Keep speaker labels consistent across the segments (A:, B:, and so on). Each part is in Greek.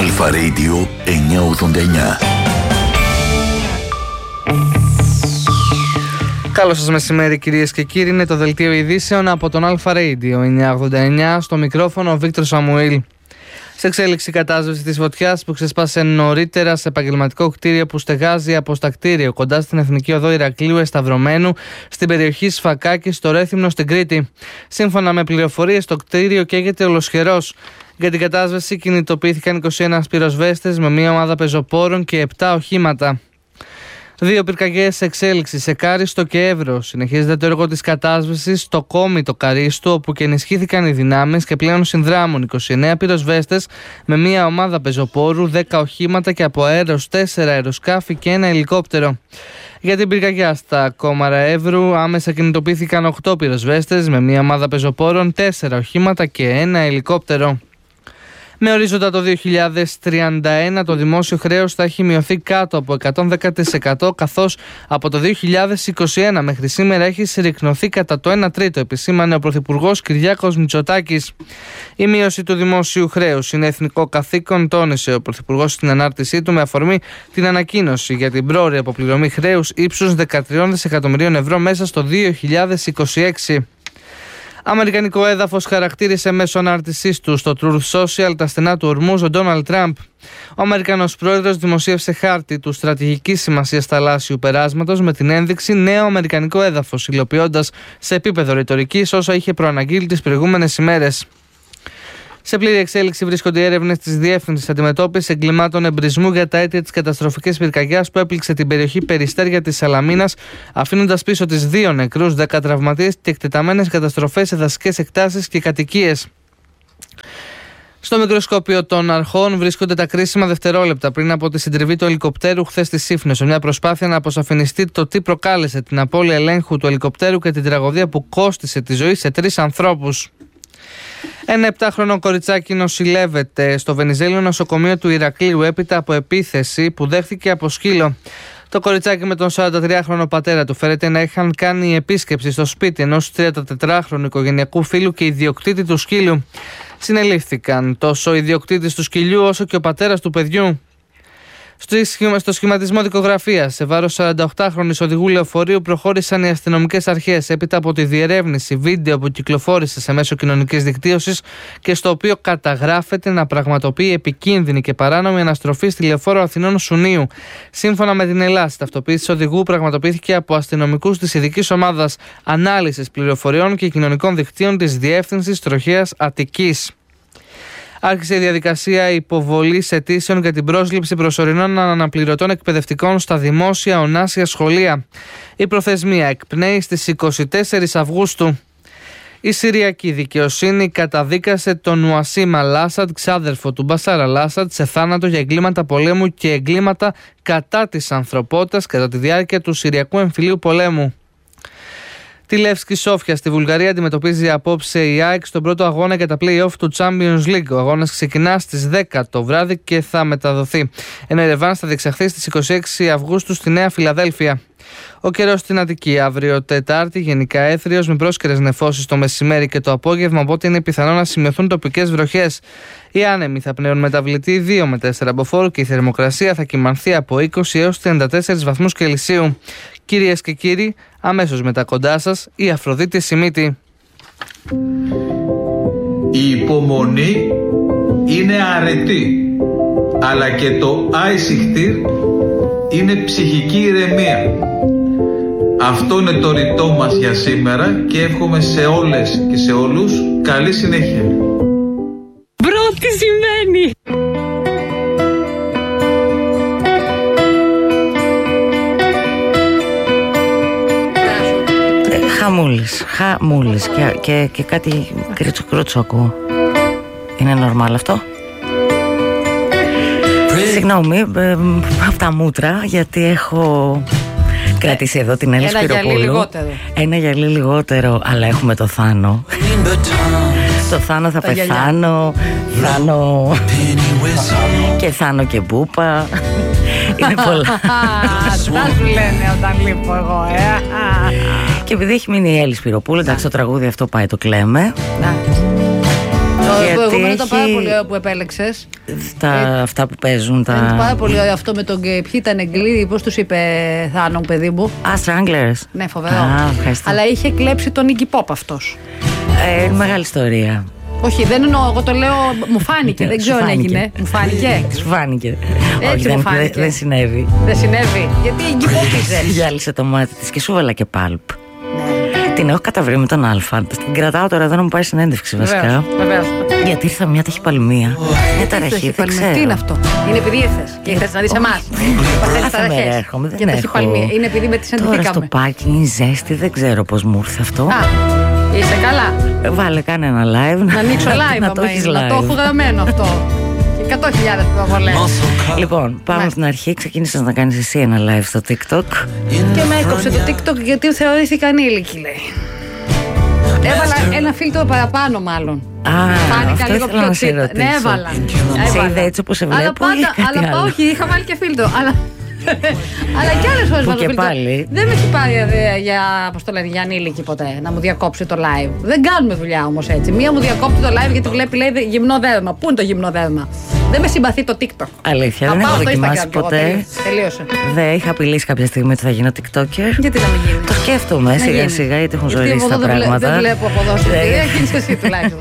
A: Αλφα Radio 989.
B: Καλό σας μεσημέρι κυρίες και κύριοι, είναι το δελτίο ειδήσεων από τον Αλφα Radio 989, στο μικρόφωνο ο Βίκτορ Σαμουήλ. Σε εξέλιξη κατάσβεση της φωτιάς που ξεσπάσε νωρίτερα σε επαγγελματικό κτίριο που στεγάζει από στα κτίριο κοντά στην Εθνική Οδό Ηρακλείου Εσταυρωμένου στην περιοχή Σφακάκη στο Ρέθυμνο στην Κρήτη. Σύμφωνα με πληροφορίες, το κτίριο καίγεται ολοσχερός. Για την κατάσβεση κινητοποιήθηκαν 21 πυροσβέστες με μια ομάδα πεζοπόρων και 7 οχήματα. 2 πυρκαγιές σε εξέλιξη σε Κάριστο και Εύρο. Συνεχίζεται το έργο της κατάσβεσης στο Κόμιτο Καρίστου, όπου και ενισχύθηκαν οι δυνάμεις και πλέον συνδράμουν 29 πυροσβέστες με μια ομάδα πεζοπόρου, 10 οχήματα και από αέρος 4 αεροσκάφη και 1 ελικόπτερο. Για την πυρκαγιά στα Κόμαρα Εύρου άμεσα κινητοποιήθηκαν 8 πυροσβέστες με μια ομάδα πεζοπόρων, 4 οχήματα και 1 ελικόπτερο. Με ορίζοντα το 2031 το δημόσιο χρέος θα έχει μειωθεί κάτω από 110%, καθώς από το 2021 μέχρι σήμερα έχει συρρικνωθεί κατά το 1 τρίτο, επισήμανε ο Πρωθυπουργός Κυριάκος Μητσοτάκης. Η μείωση του δημόσιου χρέους είναι εθνικό καθήκον, τόνισε ο Πρωθυπουργός στην ανάρτησή του με αφορμή την ανακοίνωση για την πρόωρη αποπληρωμή χρέους ύψους 13 δισεκατομμυρίων ευρώ μέσα στο 2026. Αμερικανικό έδαφος χαρακτήρισε μέσω ανάρτησής του στο Truth Social τα στενά του ορμούς ο Ντόναλντ Τραμπ. Ο Αμερικανός πρόεδρος δημοσίευσε χάρτη του στρατηγικής σημασίας θαλάσσιου περάσματος με την ένδειξη νέο αμερικανικό έδαφος, υλοποιώντας σε επίπεδο ρητορικής όσα είχε προαναγγείλει τις προηγούμενες ημέρες. Σε πλήρη εξέλιξη βρίσκονται οι έρευνες της Διεύθυνσης Αντιμετώπισης Εγκλημάτων Εμπρισμού για τα αίτια της καταστροφικής πυρκαγιάς που έπληξε την περιοχή Περιστέρια της Σαλαμίνας, αφήνοντας πίσω τις 2 νεκρούς, 10 τραυματίες και εκτεταμένες καταστροφές σε δασικές εκτάσεις και κατοικίες. Στο μικροσκόπιο των αρχών βρίσκονται τα κρίσιμα δευτερόλεπτα πριν από τη συντριβή του ελικοπτέρου χθες στη Σύφνο, σε μια προσπάθεια να αποσαφινιστεί το τι προκάλεσε την απώλεια ελέγχου του ελικοπτέρου και την τραγωδία που κόστισε τη ζωή σε 3 ανθρώπους. Ένα 7χρονο κοριτσάκι νοσηλεύεται στο Βενιζέλιο νοσοκομείο του Ηρακλείου έπειτα από επίθεση που δέχθηκε από σκύλο. Το κοριτσάκι με τον 43χρονο πατέρα του φέρεται να είχαν κάνει επίσκεψη στο σπίτι ενός 34χρονου οικογενειακού φίλου και ιδιοκτήτη του σκύλου. Συνελήφθηκαν τόσο ο ιδιοκτήτης του σκυλιού όσο και ο πατέρας του παιδιού. Στο σχηματισμό δικογραφίας σε βάρος 48χρονης οδηγού λεωφορείου προχώρησαν οι αστυνομικές αρχές έπειτα από τη διερεύνηση βίντεο που κυκλοφόρησε σε μέσο κοινωνικής δικτύωσης και στο οποίο καταγράφεται να πραγματοποιεί επικίνδυνη και παράνομη αναστροφή στη λεωφόρο Αθηνών Σουνίου. Σύμφωνα με την Ελλάδα, η ταυτοποίηση οδηγού πραγματοποιήθηκε από αστυνομικούς της ειδικής ομάδας ανάλυσης πληροφοριών και κοινωνικών δικτύων της Διεύθυνσης Τροχέας Αττικής. Άρχισε η διαδικασία υποβολής αιτήσεων για την πρόσληψη προσωρινών αναπληρωτών εκπαιδευτικών στα δημόσια ονάσια σχολεία. Η προθεσμία εκπνέει στις 24 Αυγούστου. Η Συριακή δικαιοσύνη καταδίκασε τον Νουασίμ Αλ-Άσαντ, ξάδερφο του Μπασάρ Αλ-Άσαντ, σε θάνατο για εγκλήματα πολέμου και εγκλήματα κατά της ανθρωπότητας κατά τη διάρκεια του Συριακού εμφυλίου πολέμου. Τη Λεύσκη Σόφια στη Βουλγαρία αντιμετωπίζει απόψε η ΑΕΚ στον πρώτο αγώνα για τα play-off του Champions League. Ο αγώνας ξεκινά στις 10 το βράδυ και θα μεταδοθεί. Ενώ η ρεβάνς θα διεξαχθεί στις 26 Αυγούστου στη Νέα Φιλαδέλφια. Ο καιρός στην Αττική αύριο Τετάρτη γενικά έθριος με πρόσκαιρες νεφώσεις το μεσημέρι και το απόγευμα, οπότε είναι πιθανό να σημειωθούν τοπικές βροχές. Οι άνεμοι θα πνέουν μεταβλητή 2 με 4 μποφόρ και η θερμοκρασία θα κυμανθεί από 20 έως 34 βαθμούς Κελσίου. Κυρίες και κύριοι, αμέσως μετά κοντά σας η Αφροδίτη Σιμίτη.
C: Η υπομονή είναι αρετή, αλλά και το άισιχτήρ είναι ψυχική ηρεμία. Αυτό είναι το ρητό μας για σήμερα και εύχομαι σε όλες και σε όλους καλή συνέχεια.
D: Μπρο, τι σημαίνει! Χαμούλης και κάτι κρίτσο ακούω. Είναι νορμάλ αυτό? Συγγνώμη από τα μούτρα, γιατί έχω κρατήσει εδώ την Έλλη Σπυροπούλου. Ένα γυαλί λιγότερο, αλλά έχουμε το Θάνο. Το Θάνο θα πεθάνω, Θάνο και Θάνο και Μπούπα. Είναι πολλά.
E: Αυτά σου λένε όταν λείπω εγώ,
D: Και επειδή έχει μείνει η Έλλη Σπυροπούλου, εντάξει, το τραγούδι αυτό πάει, το κλαίμε.
E: Το προηγούμενο ήταν πάρα πολύ ωραίο που επέλεξες.
D: Αυτά που παίζουν.
E: Είναι πάρα πολύ ωραίο αυτό με τον ποιοι ήταν εγκλήδι, πώς τους είπε Θάνο, παιδί μου.
D: Stranglers.
E: Ναι, φοβερό. Αλλά είχε κλέψει τον Iggy Pop αυτός.
D: Μεγάλη ιστορία.
E: Όχι, δεν εννοώ, εγώ το λέω, μου φάνηκε, δεν ξέρω αν έγινε. Μου φάνηκε.
D: Σου φάνηκε.
E: Έτσι μου φάνηκε.
D: Δεν συνέβη.
E: Δεν συνέβη, γιατί η Iggy Pop είσαι.
D: Γυάλισε το μάτι της και σου έβαλα και πάλπ. Την έχω καταβρει με τον Αλφα. Την κρατάω τώρα εδώ να μου πάρει συνέντευξη βασικά.
E: Βεβαίως.
D: Γιατί ήρθα μια ταχυπαλμία. Μια ταραχή, δεν ξέρω.
E: Τι είναι αυτό? Είναι επειδή ήρθες και ήρθες να δεις εμάς.
D: Κάθε μέρα έρχομαι, δεν έχω.
E: Είναι επειδή με τις συναντηθήκαμε.
D: Τώρα στο πάρκινγκ ζέστη, δεν ξέρω πώς μου ήρθε αυτό.
E: Είσαι καλά.
D: Βάλε, κάνε ένα live.
E: Να ανοίξω live, να το έχω γραμμένο αυτό. 100.000 προβολές.
D: Λοιπόν, πάμε στην αρχή. Ξεκίνησες να κάνεις εσύ ένα live στο TikTok.
E: Και με έκοψε το TikTok γιατί θεωρήθηκα ανήλικη, λέει. Έβαλα ένα φίλτρο παραπάνω, μάλλον. Φάνηκα λίγο πιο τσίπ. Ναι, έβαλα.
D: Σε είδα έτσι όπως σε βλέπω.
E: Αλλά όχι, είχα βάλει και φίλτρο. Αλλά και άλλες φορές βάζω φίλτρο. Δεν με έχει πάρει για ανήλικη ποτέ να μου διακόψει το live. Δεν κάνουμε δουλειά όμως έτσι. Μία μου διακόπτει το live γιατί βλέπει, λέει, γυμνό δέρμα. Πού είναι το γυμνό δέρμα? Δεν με συμπαθεί το TikTok.
D: Αλήθεια, δεν έχω δοκιμάσει ποτέ.
E: Τελείωσε.
D: Δεν είχα απειλήσει κάποια στιγμή ότι θα γίνω TikToker.
E: Γιατί να μην γίνει?
D: Το σκέφτομαι σιγά σιγά γιατί έχουν ζωήσει τα πράγματα.
E: Δεν βλέπω από εδώ. Γίνεις εσύ τουλάχιστον.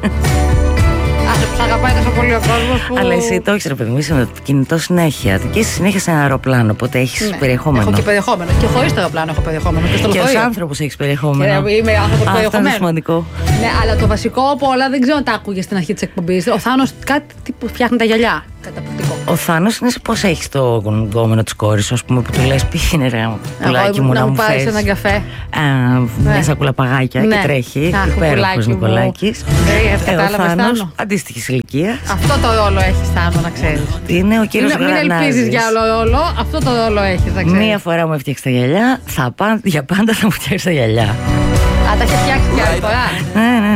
E: Σ' αγαπάει τόσο πολύ ο κόσμος που...
D: Αλλά εσύ το έχεις, ρε παιδί μου, είσαι με το κινητό συνέχεια. Και είσαι συνέχεια σε ένα αεροπλάνο, οπότε έχεις περιεχόμενο.
E: Έχω και περιεχόμενο. Και χωρίς το αεροπλάνο έχω περιεχόμενο.
D: Και ως άνθρωπος έχεις περιεχόμενο.
E: Είμαι άνθρωπος περιεχομένου.
D: Αυτό είναι σημαντικό.
E: Ναι, αλλά το βασικό από όλα δεν ξέρω αν τα άκουγες στην αρχή της εκπομπής. Ο Θάνος κάτι που φτιάχνει τα γυαλιά. Καταπληκτικό.
D: Ο Θάνος είναι σε πώς έχεις το γκόμενο της κόρης σου, ας πούμε, που του λες πήγαινε ρε πουλάκι μου να μου
E: πάρεις έναν καφέ.
D: Μια σακούλα παγάκια και τρέχει. Υπέροχος Νικολάκης. Ο Θάνος αντίστοιχης ηλικίας.
E: Αυτό το ρόλο έχεις, Θάνο, να ξέρεις.
D: Είναι ο κύριος Γρανάζης.
E: Μην ελπίζεις για άλλο ρόλο, αυτό το ρόλο έχεις, να ξέρεις.
D: Μία φορά μου έφτιαξε τα γυαλιά, για πάντα θα μου φτιάξει τα γυαλιά.
E: Α, τα έχει φτιάξει κι άλλη φορά.
D: Ναι.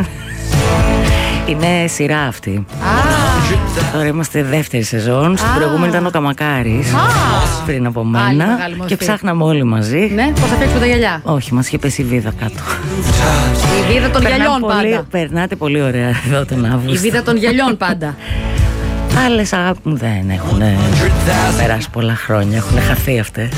D: Είναι σειρά αυτή. Τώρα είμαστε δεύτερη σεζόν. Στην προηγούμενη ήταν ο Καμακάρης πριν από μένα. Και ψάχναμε όλοι μαζί.
E: Ναι, πώς θα φτιάξουμε τα γυαλιά?
D: Όχι, μας είχε πέσει η βίδα κάτω.
E: Η βίδα των γυαλιών πάντα.
D: Περνάτε πολύ ωραία εδώ τον Αύγουστο.
E: Η βίδα των γυαλιών πάντα.
D: Άλλες, αγάπη μου, δεν έχουν περάσει πολλά χρόνια. Έχουν χαθεί αυτές.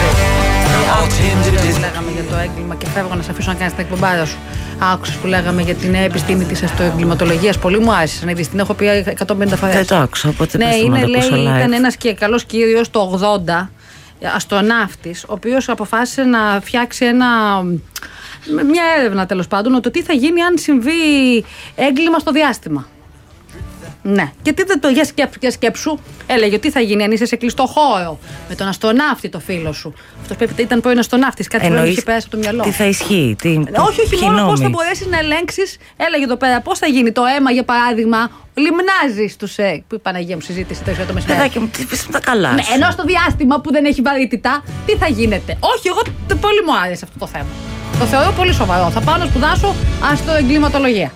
E: Που λέγαμε για το έγκλημα και φεύγω να σε αφήσω να κάνεις την εκπομπάρα σου. Άκουσες που λέγαμε για την επιστήμη της αστροεγκληματολογίας? Πολύ μου άρεσε να δεις, την έχω πει 150 φορές.
D: Δεν το άκουσα, οπότε
E: ναι,
D: πες το να το ακούσω live.
E: Ήταν ένας και καλός κύριος το 80, αστροναύτης, ο οποίος αποφάσισε να φτιάξει μια έρευνα τέλος πάντων, το τι θα γίνει αν συμβεί έγκλημα στο διάστημα. Ναι. Και τι δεν το για σκέψου, έλεγε ότι τι θα γίνει αν είσαι σε κλειστό χώρο με τον αστροναύτη, το φίλο σου. Αυτό ήταν πρώην αστροναύτης, κάτι που είχε πέρασει από το μυαλό.
D: Τι θα ισχύει,
E: όχι, μόνο πώς θα μπορέσεις να ελέγξεις. Έλεγε εδώ πέρα πώς θα γίνει το αίμα, για παράδειγμα, λιμνάζει στους. Που η Παναγία μου συζήτησε το μεσημέρι.
D: Παιδάκι μου, τι πες τα καλά.
E: Ναι, ενώ στο διάστημα που δεν έχει βαρύτητα, τι θα γίνεται? Όχι, εγώ πολύ μου άρεσε αυτό το θέμα. Το θεωρώ πολύ σοβαρό. Θα πάω να σπουδάσω αστροεγκληματολογία.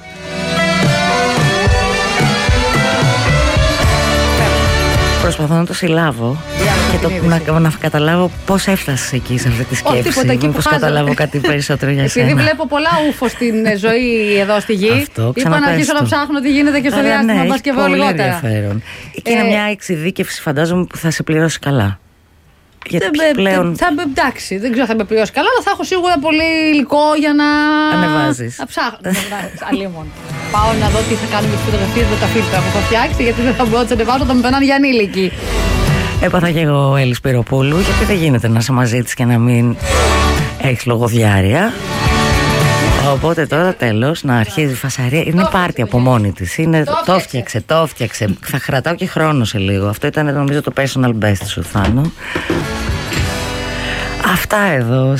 D: Προσπαθώ να το συλλάβω και να καταλάβω πώς έφτασες εκεί σε αυτή τη σκέψη. Μήπως καταλάβω κάτι περισσότερο για σένα.
E: Επειδή βλέπω πολλά ούφο στην ζωή εδώ στη γη, είπα να αρχίσω να ψάχνω τι γίνεται και στο διάστημα, μπας και βρω λιγότερα.
D: Και είναι μια εξειδίκευση, φαντάζομαι, που θα σε πληρώσει καλά. Γιατί πλέον...
E: εντάξει, δεν ξέρω αν θα με πληρώσει καλά, αλλά θα έχω σίγουρα πολύ υλικό για να
D: ανεβάζεις.
E: Να ψάχνω. Αλλήμον. Πάω να δω τι θα κάνω με τις φωτογραφίες με τα φίλτρα που έχω φτιάξει, γιατί δεν θα μπορώ να τις ανεβάσω όταν με περνάνε για ανήλικοι.
D: Έπαθα και εγώ Έλλη Σπυροπούλου, γιατί δεν γίνεται να είσαι μαζί της και να μην έχεις λογοδιάρεια. Οπότε τώρα τέλος να αρχίζει η φασαρία. Είναι πάρτι από μόνη της. Το φτιάξε. Θα κρατάω και χρόνο σε λίγο. Αυτό ήταν νομίζω το personal best σου, Θάνο. Αυτά εδώ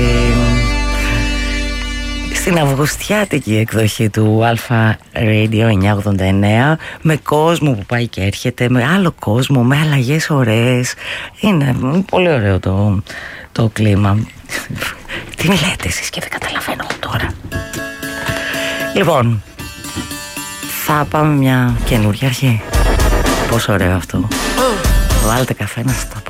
D: στην αυγουστιάτικη εκδοχή του Αλφα Radio 989, με κόσμο που πάει και έρχεται, με άλλο κόσμο, με αλλαγές ωραίες. Είναι πολύ ωραίο το κλίμα. Τι λέτε εσείς και δεν καταλαβαίνω τώρα. Λοιπόν, θα πάμε μια καινούργια αρχή. Πόσο ωραίο αυτό. Βάλτε καφέ να σας το